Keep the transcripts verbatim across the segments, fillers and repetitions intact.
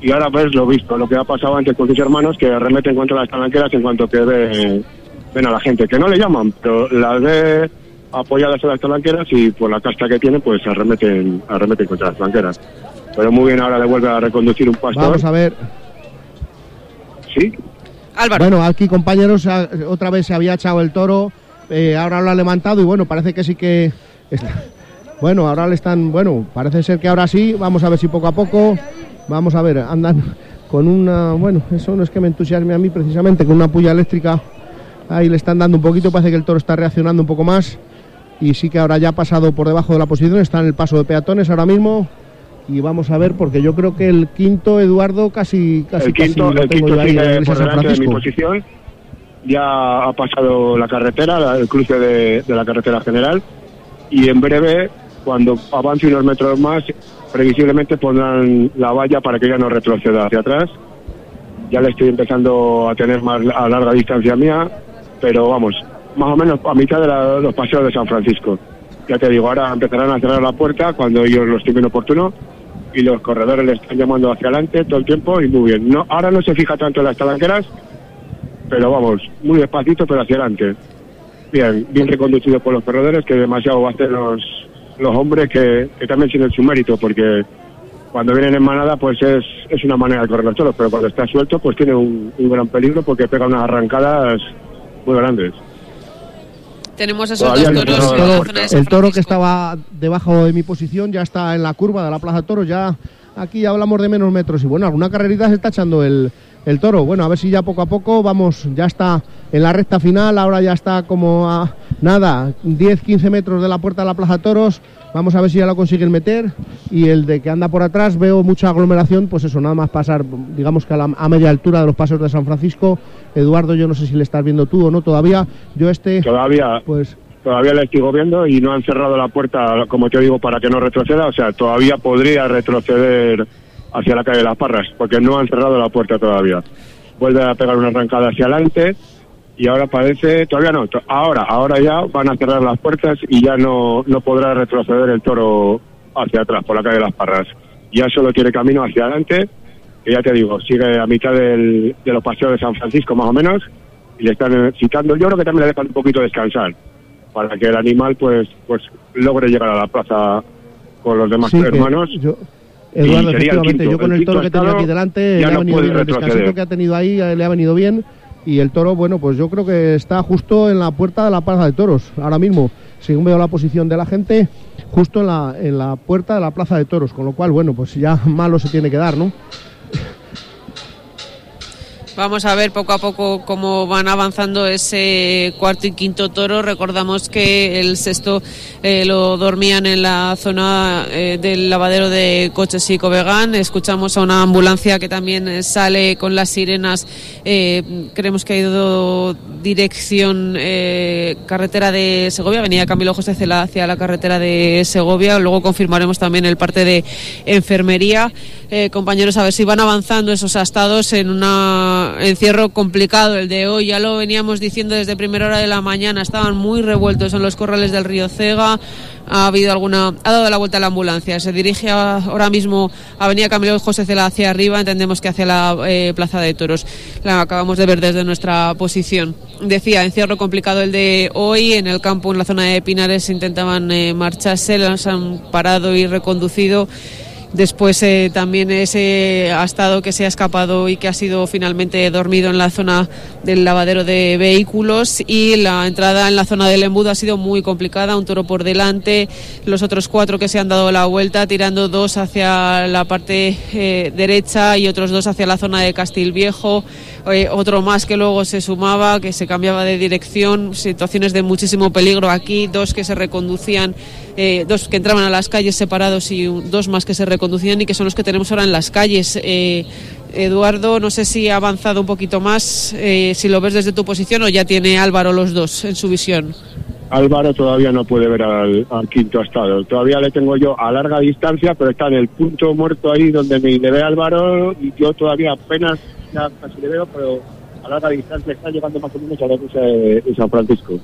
y ahora ves lo visto, lo que ha pasado antes con sus hermanos, que arremeten contra las talanqueras en cuanto que ve, ven a la gente, que no le llaman, pero las ve apoyadas a las talanqueras y por la casta que tienen, pues arremeten, arremeten contra las talanqueras. Pero muy bien, ahora le vuelve a reconducir un pastor. Vamos a ver. ¿Sí? Álvaro. Bueno, aquí, compañeros, otra vez se había echado el toro, eh, ahora lo ha levantado y bueno, parece que sí que está. Bueno, ahora le están, bueno, parece ser que ahora sí, vamos a ver si poco a poco, vamos a ver, andan con una, bueno, eso no es que me entusiasme a mí precisamente, con una puya eléctrica, ahí le están dando un poquito, parece que el toro está reaccionando un poco más y sí que ahora ya ha pasado por debajo de la posición, está en el paso de peatones ahora mismo. Y vamos a ver, porque yo creo que el quinto, Eduardo, casi casi el quinto, casi lo el tengo quinto yo ahí sigue en la iglesia por San delante de mi Francisco. posición. Ya ha pasado la carretera, la, el cruce de, de la carretera general. Y en breve, cuando avance unos metros más, previsiblemente pondrán la valla para que ya no retroceda hacia atrás. Ya le estoy empezando a tener más a larga distancia mía, pero vamos, más o menos a mitad de la, los paseos de San Francisco. Ya te digo, ahora empezarán a cerrar la puerta cuando ellos lo estimen oportuno y los corredores le están llamando hacia adelante todo el tiempo y muy bien. No, ahora no se fija tanto en las talanqueras, pero vamos, muy despacito pero hacia adelante. Bien, bien reconducido por los corredores, que demasiado va a hacer los, los hombres que, que también tienen su mérito, porque cuando vienen en manada pues es, es una manera de correr los toros, pero cuando está suelto pues tiene un, un gran peligro porque pega unas arrancadas muy grandes. Tenemos esos Todavía dos toros no, en la El zona de toro, San el toro que Francisco. estaba debajo de mi posición ya está en la curva de la Plaza de Toros, ya aquí ya hablamos de menos metros y bueno, alguna carrerita se está echando el, el toro. Bueno, a ver si ya poco a poco vamos, ya está en la recta final, ahora ya está como a nada, diez quince metros de la puerta de la Plaza de Toros. Vamos a ver si ya lo consiguen meter. Y el de que anda por atrás, veo mucha aglomeración, pues eso, nada más pasar, digamos que a, la, a media altura de los pasos de San Francisco. Eduardo, yo no sé si le estás viendo tú o no todavía. Yo este, Todavía, pues todavía le sigo viendo y no han cerrado la puerta, como te digo, para que no retroceda. O sea, todavía podría retroceder hacia la calle de las Parras, porque no han cerrado la puerta todavía. Vuelve a pegar una arrancada hacia adelante. Y ahora parece, todavía no, to- ahora, ahora ya van a cerrar las puertas y ya no, no podrá retroceder el toro hacia atrás por la calle de las Parras. Ya solo tiene camino hacia adelante, que ya te digo, sigue a mitad del, de los paseos de San Francisco más o menos, y le están citando. Yo creo que también le dejan un poquito descansar, para que el animal pues, pues logre llegar a la plaza con los demás sí, que hermanos. yo- Eduardo, Y sería el efectivamente, quinto. yo con El el toro quinto que tenía estado aquí delante ya le ha no venido puede bien, el descansito retroceder. que ha tenido ahí eh, le ha venido bien. Y el toro, bueno, pues yo creo que está justo en la puerta de la Plaza de Toros, ahora mismo, según veo la posición de la gente, justo en la, en la puerta de la Plaza de Toros, con lo cual, bueno, pues ya malo se tiene que dar, ¿no? Vamos a ver poco a poco cómo van avanzando ese cuarto y quinto toro. Recordamos que el sexto eh, lo dormían en la zona eh, del lavadero de coches y Covegán. Escuchamos a una ambulancia que también eh, sale con las sirenas. Eh, creemos que ha ido dirección eh, carretera de Segovia, venía Camilo José Cela hacia la carretera de Segovia. Luego confirmaremos también el parte de enfermería. Eh, compañeros, a ver si van avanzando esos astados en una encierro complicado el de hoy. Ya lo veníamos diciendo desde primera hora de la mañana, estaban muy revueltos en los corrales del Río Cega. Ha habido alguna, ha dado la vuelta a la ambulancia, se dirige a, ahora mismo a Avenida Camilo José Cela hacia arriba, entendemos que hacia la eh, Plaza de Toros. La acabamos de ver desde nuestra posición. Decía, encierro complicado el de hoy. En el campo, en la zona de Pinares, intentaban eh, marcharse, los han parado y reconducido. Después eh, también ese astado que se ha escapado y que ha sido finalmente dormido en la zona del lavadero de vehículos, y la entrada en la zona del embudo ha sido muy complicada, un toro por delante, los otros cuatro que se han dado la vuelta, tirando dos hacia la parte eh, derecha y otros dos hacia la zona de Castilviejo, eh, otro más que luego se sumaba, que se cambiaba de dirección, situaciones de muchísimo peligro aquí, dos que se reconducían, eh, dos que entraban a las calles separados y un, dos más que se reconducían conducían y que son los que tenemos ahora en las calles. eh, Eduardo, no sé si ha avanzado un poquito más, eh, si lo ves desde tu posición o ya tiene Álvaro los dos en su visión. Álvaro todavía no puede ver al, al quinto astado, todavía le tengo yo a larga distancia, pero está en el punto muerto ahí donde me le ve Álvaro, y yo todavía apenas ya casi le veo, pero a larga distancia está llegando más o menos a la iglesia de, de San Francisco.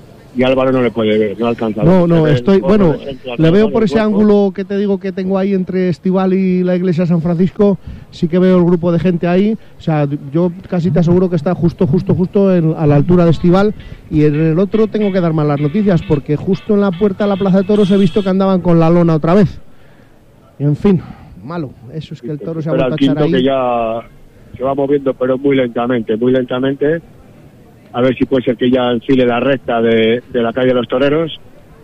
Y Álvaro no le puede ver, no alcanza. No, no, estoy, bueno, le veo por ese ángulo que te digo que tengo ahí entre Estival y la iglesia de San Francisco, sí que veo el grupo de gente ahí. O sea, yo casi te aseguro que está justo, justo, justo en, a la altura de Estival, y en el otro tengo que dar malas noticias, porque justo en la puerta de la Plaza de Toros he visto que andaban con la lona otra vez. Y en fin, malo, eso es que el toro se ha vuelto a echar ahí. Que ya se va moviendo, pero muy lentamente, muy lentamente. A ver si puede ser que ya enfile la recta de, de la calle de los Toreros.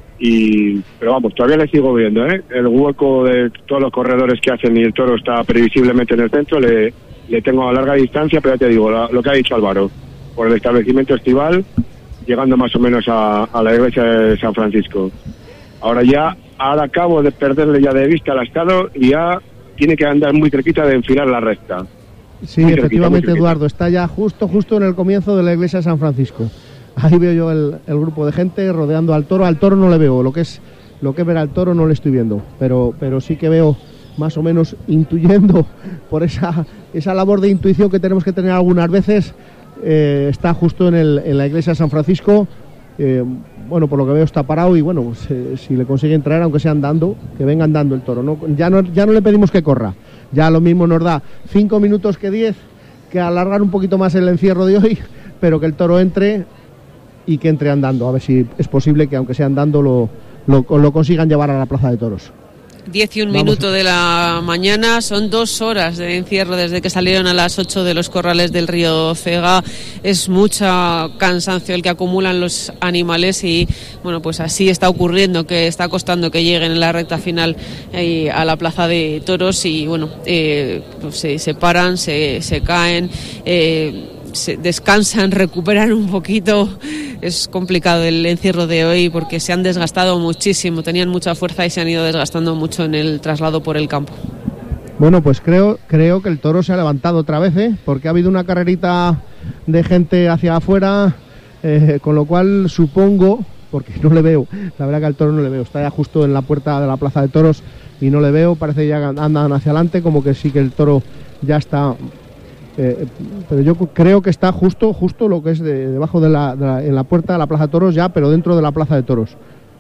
Y pero vamos, todavía le sigo viendo, ¿eh? El hueco de todos los corredores que hacen y el toro está previsiblemente en el centro, le, le tengo a larga distancia, pero ya te digo, la, lo que ha dicho Álvaro, por el establecimiento estival, llegando más o menos a, a la iglesia de San Francisco. Ahora ya, ahora acabo de perderle ya de vista al estado y ya tiene que andar muy cerquita de enfilar la recta. Sí, muy efectivamente, cerquita, Eduardo, está ya justo, justo en el comienzo de la iglesia de San Francisco. Ahí veo yo el, el grupo de gente rodeando al toro. Al toro no le veo, lo que es lo que es ver al toro no le estoy viendo, pero, pero sí que veo más o menos intuyendo por esa, esa labor de intuición que tenemos que tener algunas veces. Eh, está justo en, el, en la iglesia de San Francisco. Eh, bueno, por lo que veo está parado y bueno, pues, eh, si le consiguen traer, aunque sea andando, que venga andando el toro. No, ya, no, ya no le pedimos que corra, ya lo mismo nos da cinco minutos que diez, que alargar un poquito más el encierro de hoy, pero que el toro entre y que entre andando, a ver si es posible que aunque sea andando lo, lo, lo consigan llevar a la Plaza de Toros. diez y un minuto de la mañana, son dos horas de encierro desde que salieron a las ocho de los corrales del río Cega. Es mucho cansancio el que acumulan los animales y bueno, pues así está ocurriendo, que está costando que lleguen en la recta final eh, a la Plaza de Toros y bueno, eh, pues se, se paran, se, se caen, eh, se descansan, recuperan un poquito. Es complicado el encierro de hoy porque se han desgastado muchísimo, tenían mucha fuerza y se han ido desgastando mucho en el traslado por el campo. Bueno, pues creo creo que el toro se ha levantado otra vez, ¿eh? Porque ha habido una carrerita de gente hacia afuera, eh, con lo cual supongo, porque no le veo, la verdad que al toro no le veo, está ya justo en la puerta de la Plaza de Toros y no le veo, parece que ya andan hacia adelante, como que sí que el toro ya está... Eh, pero yo creo que está justo justo lo que es de, debajo de la, de la en la puerta de la Plaza de Toros ya, pero dentro de la Plaza de Toros.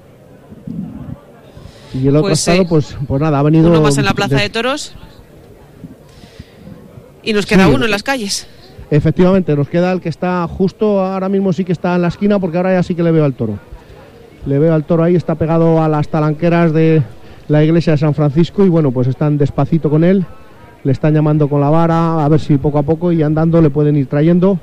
Y el otro pues, estado, eh, pues, pues nada, ha venido... Uno más en la Plaza de, de Toros y nos queda sí, uno en las calles. Efectivamente, nos queda el que está justo ahora mismo, sí que está en la esquina, porque ahora ya sí que le veo al toro. Le veo al toro ahí, está pegado a las talanqueras de la iglesia de San Francisco y bueno, pues están despacito con él. Le están llamando con la vara, a ver si poco a poco y andando le pueden ir trayendo.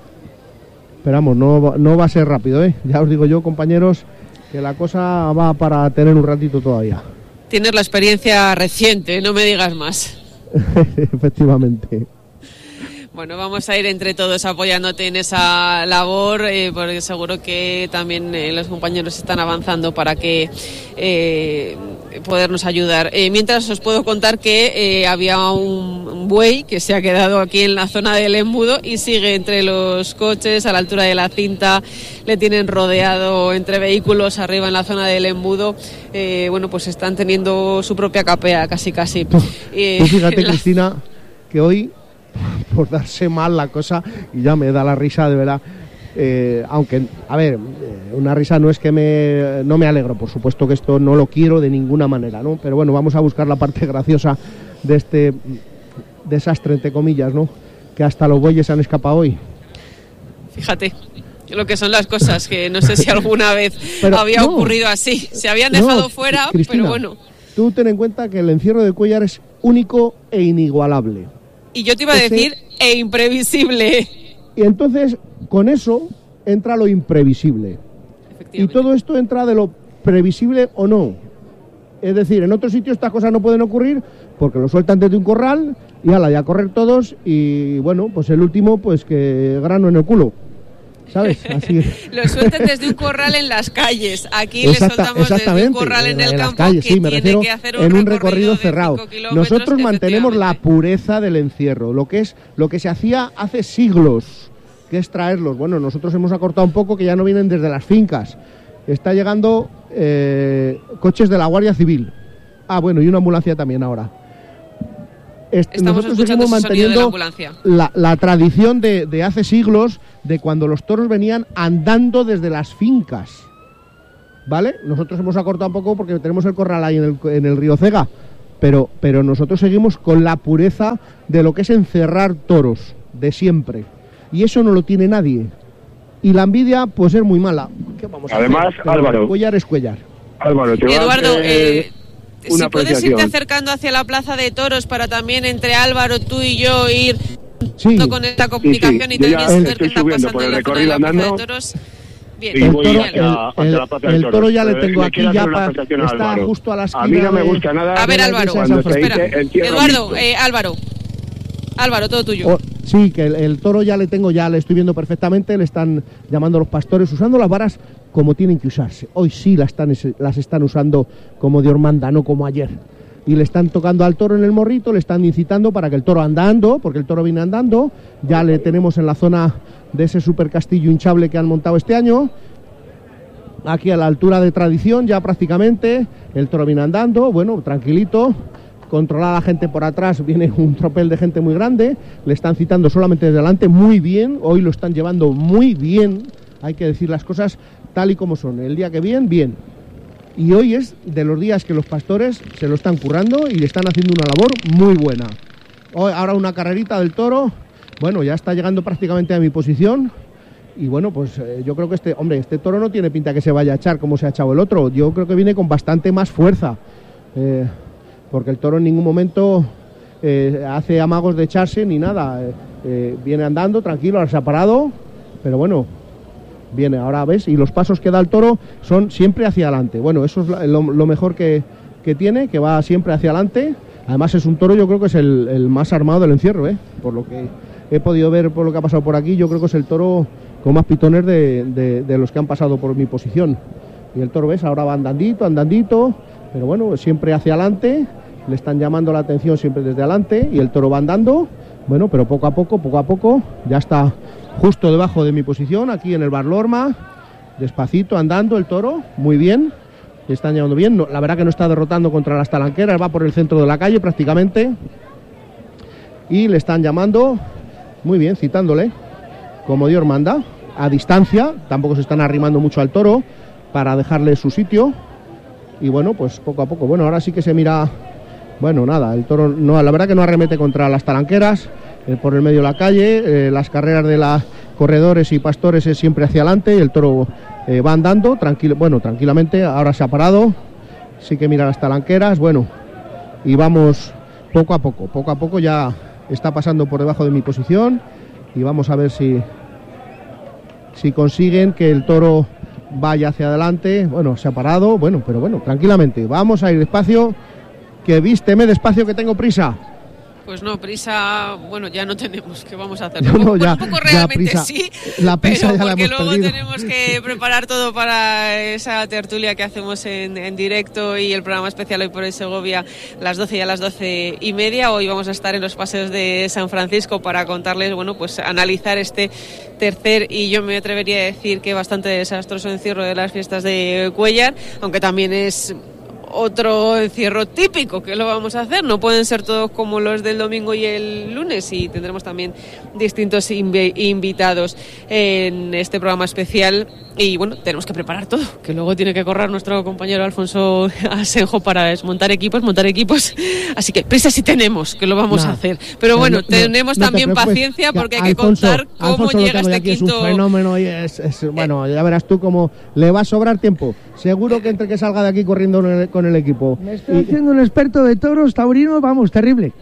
Pero vamos, no, no va a ser rápido, ¿eh? Ya os digo yo, compañeros, que la cosa va para tener un ratito todavía. Tienes la experiencia reciente, no me digas más. Efectivamente. Bueno, vamos a ir entre todos apoyándote en esa labor, eh, porque seguro que también eh, los compañeros están avanzando para que eh, podernos ayudar. Eh, mientras os puedo contar que eh, había un, un buey que se ha quedado aquí en la zona del embudo y sigue entre los coches a la altura de la cinta, le tienen rodeado entre vehículos arriba en la zona del embudo. Eh, bueno, pues están teniendo su propia capea casi casi. Tú, eh, tú fíjate, la... Cristina, que hoy... por darse mal la cosa y ya me da la risa de verdad, eh, aunque a ver, eh, una risa no es que me no me alegro, por supuesto que esto no lo quiero de ninguna manera, ¿no? Pero bueno, vamos a buscar la parte graciosa de este desastre entre comillas, ¿no? Que hasta los bueyes se han escapado hoy. Fíjate lo que son las cosas, que no sé si alguna vez pero, había no, ocurrido así, se habían dejado no, fuera, Cristina, pero bueno. Tú ten en cuenta que el encierro de Cuéllar es único e inigualable. Y yo te iba a decir, Ese... e imprevisible. Y entonces, con eso, entra lo imprevisible. Y todo esto entra de lo previsible o no. Es decir, en otros sitios estas cosas no pueden ocurrir porque lo sueltan desde un corral y ala, ya a correr todos y bueno, pues el último, pues que grano en el culo. ¿Sabes? Así. Lo sueltan desde un corral en las calles. Aquí le soltamos desde un corral en el en campo calles, que sí, me tiene que hacer un en un recorrido, recorrido cerrado. Nosotros mantenemos la pureza del encierro, lo que es lo que se hacía hace siglos, que es traerlos. Bueno, nosotros hemos acortado un poco, que ya no vienen desde las fincas. Está llegando eh, coches de la Guardia Civil. Ah, bueno, y una ambulancia también ahora. Est- nosotros seguimos manteniendo la, la tradición de, de hace siglos, de cuando los toros venían andando desde las fincas, ¿vale? Nosotros hemos acortado un poco porque tenemos el corral ahí en el, en el río Cega, pero, pero nosotros seguimos con la pureza de lo que es encerrar toros, de siempre. Y eso no lo tiene nadie. Y la envidia, pues es muy mala. ¿Qué vamos a Además, hacer? Pero Álvaro. Cuellar es cuellar. Álvaro, te Eduardo, va a hacer eh, una si puedes irte apreciación. acercando hacia la plaza de toros para también entre Álvaro, tú y yo ir Sí. con esta comunicación Sí, sí, y yo también ya saber estoy qué está subiendo pasando por el en la zona de recorrido la plaza de andando. toros. Bien, Y voy genial. hacia, hacia el, la plaza de el toros. toro ya le Eh, tengo le aquí, quiero ya hacer una pa- apreciación a está Álvaro. justo a la esquina. A mí no me de- gusta nada A ver, de la Álvaro, iglesia de San cuando se Francisco. espera. dice entierro Eduardo, mixto. eh, Álvaro. Álvaro, todo tuyo. Oh, sí, que el, el toro ya le tengo, ya le estoy viendo perfectamente, le están llamando los pastores, usando las varas como tienen que usarse. Hoy sí las están, las están usando como Dios manda, no como ayer. Y le están tocando al toro en el morrito, le están incitando para que el toro andando, porque el toro viene andando, ya le tenemos en la zona de ese super castillo hinchable que han montado este año, aquí a la altura de Tradición ya prácticamente, el toro viene andando, bueno, tranquilito, controlada la gente por atrás, viene un tropel de gente muy grande, le están citando solamente desde delante, muy bien, hoy lo están llevando muy bien, hay que decir las cosas tal y como son, el día que viene, bien. Y hoy es de los días que los pastores se lo están currando y le están haciendo una labor muy buena. Hoy, ahora una carrerita del toro, bueno, ya está llegando prácticamente a mi posición. Y bueno, pues eh, yo creo que este, hombre, este toro no tiene pinta que se vaya a echar como se ha echado el otro. Yo creo que viene con bastante más fuerza. Eh, porque el toro en ningún momento eh, hace amagos de echarse ni nada. Eh, eh, viene andando tranquilo, ahora se ha parado. Pero bueno, viene, ahora ves, y los pasos que da el toro son siempre hacia adelante. Bueno, eso es lo, lo mejor que, que tiene, que va siempre hacia adelante. Además es un toro, yo creo que es el, el más armado del encierro, ¿eh? Por lo que he podido ver, por lo que ha pasado por aquí, yo creo que es el toro con más pitones de, de, de los que han pasado por mi posición. Y el toro, ves, ahora va andandito, andandito, pero bueno, siempre hacia adelante, le están llamando la atención siempre desde adelante, y el toro va andando, bueno, pero poco a poco, poco a poco, ya está justo debajo de mi posición, aquí en el Bar Lorma, despacito, andando el toro, muy bien, le están llevando bien, no, la verdad que no está derrotando contra las talanqueras, va por el centro de la calle prácticamente, y le están llamando, muy bien, citándole, como Dios manda, a distancia, tampoco se están arrimando mucho al toro, para dejarle su sitio, y bueno, pues poco a poco, bueno, ahora sí que se mira, bueno, nada, el toro, no, la verdad que no arremete contra las talanqueras, eh, por el medio de la calle, eh, las carreras de los corredores y pastores es siempre hacia adelante, y el toro eh, va andando, tranquilo, bueno, tranquilamente, ahora se ha parado, sí que mira las talanqueras, bueno, y vamos poco a poco, poco a poco ya está pasando por debajo de mi posición, y vamos a ver si, si consiguen que el toro vaya hacia adelante. Bueno, se ha parado, bueno, pero bueno, tranquilamente, vamos a ir despacio, que vísteme despacio que tengo prisa. Pues no, prisa, bueno, ya no tenemos, ¿qué vamos a hacer? No, un, poco, no, ya, un poco ya realmente prisa, sí, la prisa pero ya la porque hemos luego perdido. tenemos que preparar todo para esa tertulia que hacemos en, en directo y el programa especial hoy por hoy Segovia, las doce y a las doce y media. Hoy vamos a estar en los paseos de San Francisco para contarles, bueno, pues analizar este tercer y yo me atrevería a decir que bastante desastroso encierro de las fiestas de Cuéllar, aunque también es otro encierro típico, que lo vamos a hacer, no pueden ser todos como los del domingo y el lunes, y tendremos también distintos inv- invitados en este programa especial. Y bueno, tenemos que preparar todo, que luego tiene que correr nuestro compañero Alfonso Asenjo para desmontar equipos, montar equipos, así que prisa sí tenemos, que lo vamos Nah, a hacer, pero bueno, no, no, tenemos no te también preocupes, paciencia, porque hay Alfonso, que contar cómo Alfonso lo llega tengo ya este aquí, quinto. es un fenómeno y es, es bueno, ya verás tú cómo le va a sobrar tiempo, seguro que entre que salga de aquí corriendo con el, con el equipo. Me estoy Y- haciendo un experto de toros taurinos, vamos, terrible.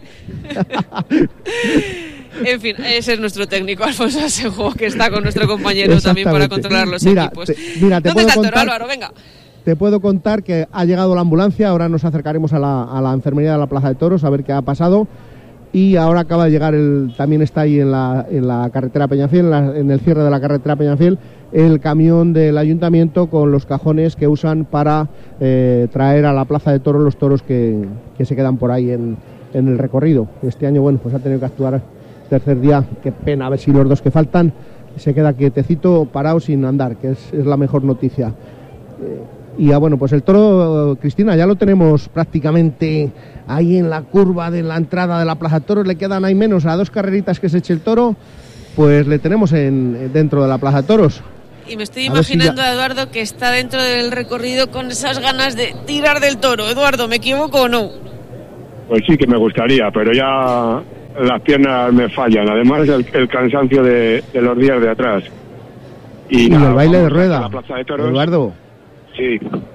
En fin, ese es nuestro técnico Alfonso Asenjo, que está con nuestro compañero también para Exactamente. controlar los Mira, equipos. te- mira, te ¿Dónde puedo está el toro, contar- Álvaro? Venga. Te puedo contar que ha llegado la ambulancia, ahora nos acercaremos a la, a la enfermería de la Plaza de Toros a ver qué ha pasado, y ahora acaba de llegar, el, también está ahí en la, en la carretera Peñafiel, en, la- en el cierre de la carretera Peñafiel, el camión del ayuntamiento con los cajones que usan para eh, traer a la Plaza de Toros los toros que, que se quedan por ahí en, en el recorrido. Este año, bueno, pues ha tenido que actuar tercer día, qué pena, a ver si los dos que faltan se queda quietecito, parado, sin andar, que es, es la mejor noticia. Eh, Y ah, bueno, pues el toro, Cristina, ya lo tenemos prácticamente ahí en la curva de la entrada de la Plaza de Toros, le quedan ahí menos a dos carreritas que se eche el toro, pues le tenemos en, dentro de la Plaza de Toros. Y me estoy A ver si imaginando ya- a Eduardo que está dentro del recorrido con esas ganas de tirar del toro. Eduardo, ¿me equivoco o no? Pues sí que me gustaría, pero ya las piernas me fallan. Además, el, el cansancio de, de los días de atrás. Y, y nada, el baile de rueda, la Plaza de Toros. Eduardo. Sí.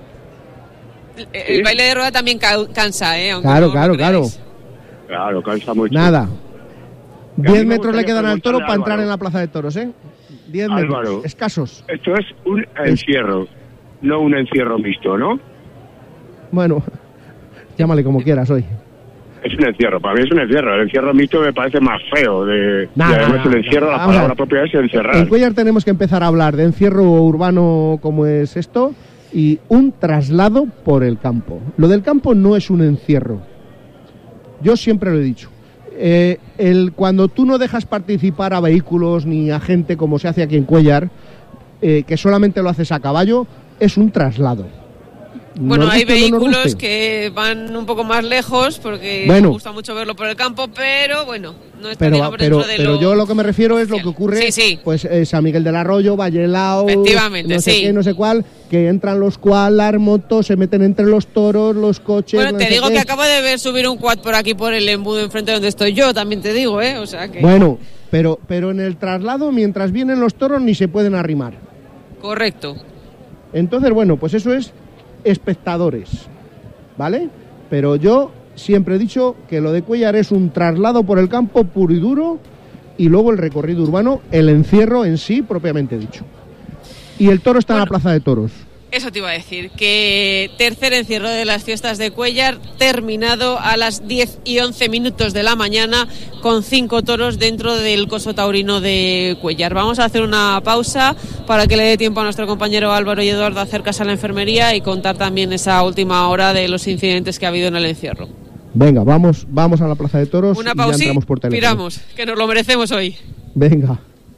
El, el baile de rueda también ca- cansa, ¿eh? Aunque Claro, no claro, lo claro. creáis. Claro, cansa mucho. Nada. Y a mí Diez me metros le gustaría quedan al toro preguntarle a para entrar Álvaro. en la Plaza de Toros, ¿eh? Diez Álvaro. metros, escasos. Esto es un encierro, no un encierro mixto, ¿no? Bueno, llámale como quieras hoy. Es un encierro, para mí es un encierro. El encierro mixto me parece más feo. De, Nah, y además nah, el encierro, nah, la vamos a palabra ver. propia es encerrar. En Cuéllar tenemos que empezar a hablar de encierro urbano como es esto y un traslado por el campo. Lo del campo no es un encierro. Yo siempre lo he dicho. Eh, el, cuando tú no dejas participar a vehículos ni a gente como se hace aquí en Cuéllar, eh, que solamente lo haces a caballo, es un traslado. Bueno, Nos hay guste o no nos vehículos guste. que van un poco más lejos porque Bueno. me gusta mucho verlo por el campo, pero bueno, no está Pero, digamos, pero, dentro de pero lo... yo lo que me refiero es lo que ocurre, Sí, sí. pues eh, San Miguel del Arroyo, Vallelao, Efectivamente, no sé sí. qué, no sé cuál, que entran los koalas, motos, se meten entre los toros, los coches. Bueno, no te sé digo qué. que acabo de ver subir un quad por aquí por el embudo enfrente de donde estoy yo, también te digo, ¿eh? O sea que... Bueno, pero, pero en el traslado, mientras vienen los toros, ni se pueden arrimar. Correcto. Entonces, bueno, pues eso es espectadores, ¿vale? Pero yo siempre he dicho que lo de Cuéllar es un traslado por el campo puro y duro y luego el recorrido urbano, el encierro en sí, propiamente dicho. Y el toro está en la Plaza de Toros. Eso te iba a decir, que tercer encierro de las fiestas de Cuéllar, terminado a las diez y once minutos de la mañana, con cinco toros dentro del coso taurino de Cuéllar. Vamos a hacer una pausa para que le dé tiempo a nuestro compañero Álvaro y Eduardo a acercarse a la enfermería y contar también esa última hora de los incidentes que ha habido en el encierro. Venga, vamos, vamos a la Plaza de Toros Una y ya pausa y entramos por teléfono. piramos, que nos lo merecemos hoy. Venga.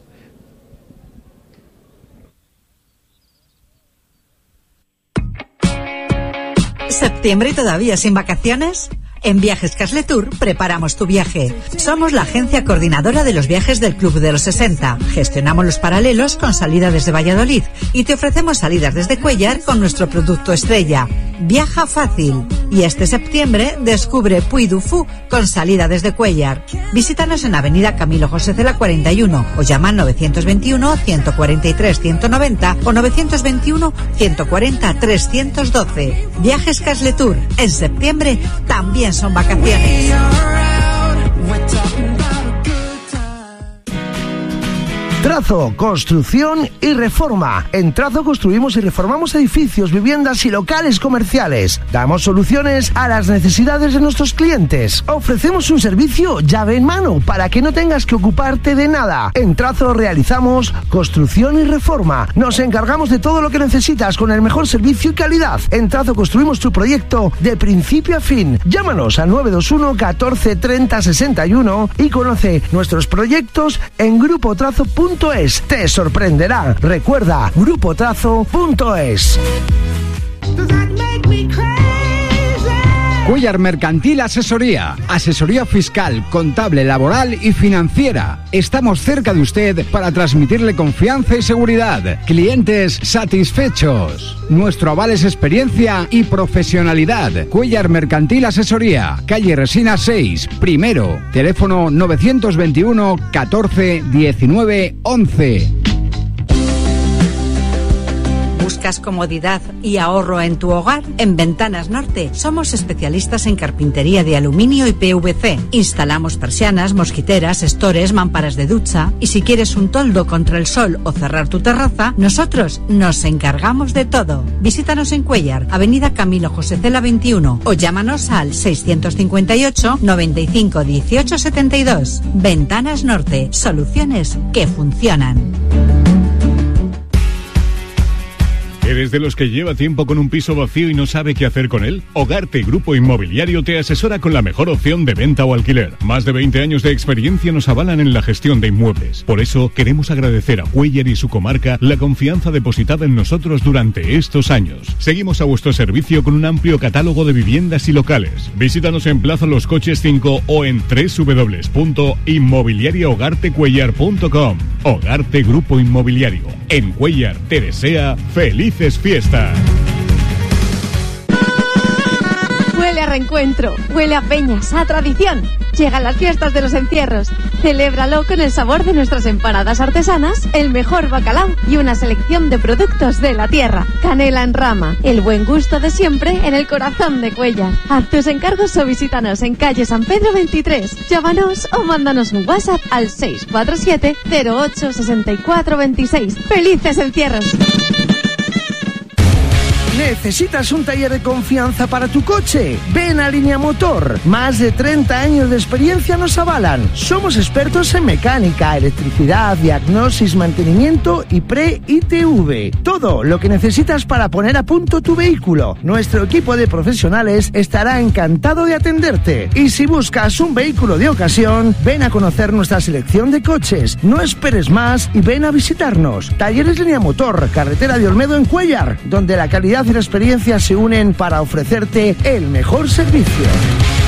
¿Septiembre y todavía sin vacaciones? En Viajes Casletur preparamos tu viaje. Somos la agencia coordinadora de los viajes del Club de los sesenta. Gestionamos los paralelos con salida desde Valladolid y te ofrecemos salidas desde Cuéllar con nuestro producto estrella. Viaja fácil. Y este septiembre descubre Puy du Fou con salida desde Cuéllar. Visítanos en Avenida Camilo José Cela cuarenta y uno o llama al novecientos veintiuno, ciento cuarenta y tres, ciento noventa o novecientos veintiuno, ciento cuarenta, trescientos doce. Viajes Casletur. En septiembre también son vacaciones. Trazo, construcción y reforma. En Trazo construimos y reformamos edificios, viviendas y locales comerciales. Damos soluciones a las necesidades de nuestros clientes. Ofrecemos un servicio llave en mano para que no tengas que ocuparte de nada. En Trazo realizamos construcción y reforma. Nos encargamos de todo lo que necesitas con el mejor servicio y calidad. En Trazo construimos tu proyecto de principio a fin. Llámanos al nueve dos uno, catorce, treinta, sesenta y uno y conoce nuestros proyectos en grupo trazo punto es. Te sorprenderá. Recuerda, grupo trazo punto es. Cuéllar Mercantil Asesoría. Asesoría fiscal, contable, laboral y financiera. Estamos cerca de usted para transmitirle confianza y seguridad. Clientes satisfechos. Nuestro aval es experiencia y profesionalidad. Cuéllar Mercantil Asesoría. Calle Resina seis, primero. Teléfono novecientos veintiuno, catorce, diecinueve, once. ¿Buscas comodidad y ahorro en tu hogar? En Ventanas Norte somos especialistas en carpintería de aluminio y P V C. Instalamos persianas, mosquiteras, estores, mamparas de ducha. Y si quieres un toldo contra el sol o cerrar tu terraza, nosotros nos encargamos de todo. Visítanos en Cuéllar, Avenida Camilo José Cela veintiuno o llámanos al seiscientos cincuenta y ocho, noventa y cinco, dieciocho, setenta y dos. Ventanas Norte, soluciones que funcionan. ¿Eres de los que lleva tiempo con un piso vacío y no sabe qué hacer con él? Hogarte Grupo Inmobiliario te asesora con la mejor opción de venta o alquiler. Más de veinte años de experiencia nos avalan en la gestión de inmuebles. Por eso queremos agradecer a Cuéllar y su comarca la confianza depositada en nosotros durante estos años. Seguimos a vuestro servicio con un amplio catálogo de viviendas y locales. Visítanos en Plaza Los Coches cinco o en doble u doble u doble u punto inmobiliario hogarte cuéllar punto com. Hogarte Grupo Inmobiliario. En Cuéllar te desea felices fiestas. Huele a reencuentro. Huele a peñas, a tradición. Llegan las fiestas de los encierros. Celébralo con el sabor de nuestras empanadas artesanas, el mejor bacalao y una selección de productos de la tierra. Canela en rama, el buen gusto de siempre en el corazón de Cuéllar. Haz tus encargos o visítanos en calle San Pedro veintitrés. Llámanos o mándanos un WhatsApp al seis cuatro siete cero ocho seis cuatro dos seis. ¡Felices encierros! ¿Necesitas un taller de confianza para tu coche? Ven a Línea Motor. Más de treinta años de experiencia nos avalan. Somos expertos en mecánica, electricidad, diagnosis, mantenimiento y pre-I T V. Todo lo que necesitas para poner a punto tu vehículo. Nuestro equipo de profesionales estará encantado de atenderte. Y si buscas un vehículo de ocasión, ven a conocer nuestra selección de coches. No esperes más y ven a visitarnos. Talleres Línea Motor, carretera de Olmedo en Cuéllar, donde la calidad y la experiencia se unen para ofrecerte el mejor servicio.